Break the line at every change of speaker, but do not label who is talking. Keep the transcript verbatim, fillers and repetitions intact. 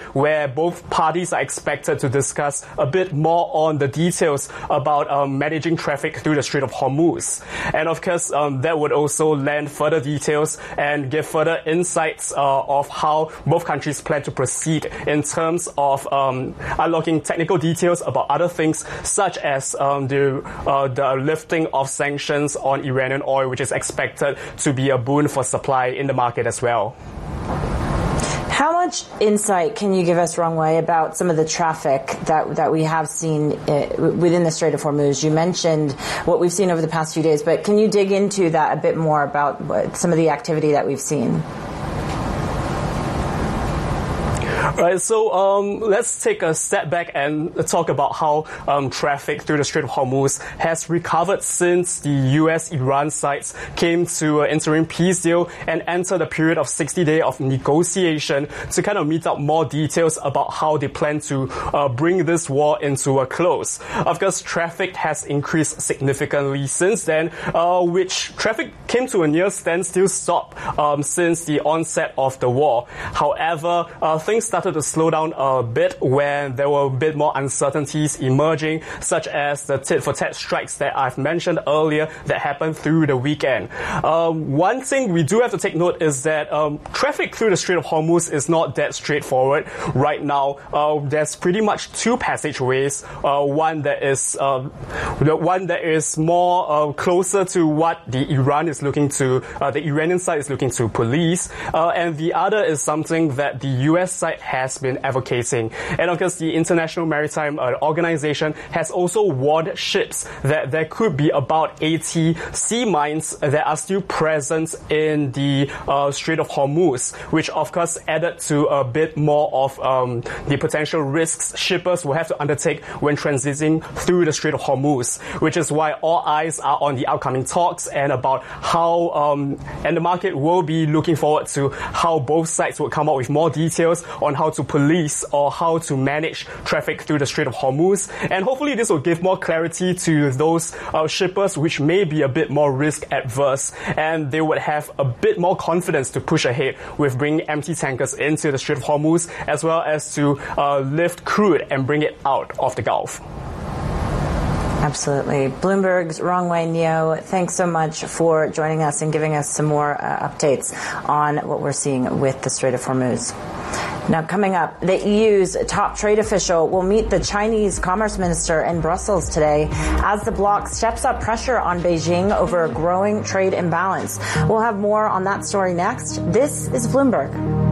where both parties are expected to discuss a bit more on the details about um, managing traffic through the Strait of Hormuz. And of course, um, that would also lend further details and give further insights uh, of how both countries plan to proceed in terms of um, unlocking technical details about other things, such as um, the, uh, the lifting of sanctions on Iranian oil, which is expected to be a boon for supply in the market as well.
How much insight can you give us, Rong Wei, about some of the traffic that that we have seen uh, within the Strait of Hormuz? You mentioned what we've seen over the past few days, but can you dig into that a bit more about what, some of the activity that we've seen?
Right, so um, let's take a step back and talk about how um, traffic through the Strait of Hormuz has recovered since the U S-Iran sides came to an interim peace deal and entered a period of sixty days of negotiation to kind of meet out more details about how they plan to uh, bring this war into a close. Of course, traffic has increased significantly since then, uh, which traffic came to a near standstill stop um, since the onset of the war. However, uh, things started to slow down a bit when there were a bit more uncertainties emerging, such as the tit-for-tat strikes that I've mentioned earlier that happened through the weekend. Um, one thing we do have to take note is that um, traffic through the Strait of Hormuz is not that straightforward right now. Uh, there's pretty much two passageways, uh, one that is uh, one that is more uh, closer to what the Iran is looking to, uh, the Iranian side is looking to police, uh, and the other is something that the U S side has been advocating. And of course, the International Maritime uh, Organization has also warned ships that there could be about eighty sea mines that are still present in the uh, Strait of Hormuz, which of course added to a bit more of um, the potential risks shippers will have to undertake when transiting through the Strait of Hormuz, which is why all eyes are on the upcoming talks and about how, um, and the market will be looking forward to how both sides will come up with more details on how to police or how to manage traffic through the Strait of Hormuz. And hopefully this will give more clarity to those uh, shippers which may be a bit more risk adverse, and they would have a bit more confidence to push ahead with bringing empty tankers into the Strait of Hormuz, as well as to uh, lift crude and bring it out of the Gulf.
Absolutely. Bloomberg's Rong Wei Neo, thanks so much for joining us and giving us some more uh, updates on what we're seeing with the Strait of Hormuz. Now, coming up, the E U's top trade official will meet the Chinese Commerce Minister in Brussels today as the bloc steps up pressure on Beijing over a growing trade imbalance. We'll have more on that story next. This is Bloomberg.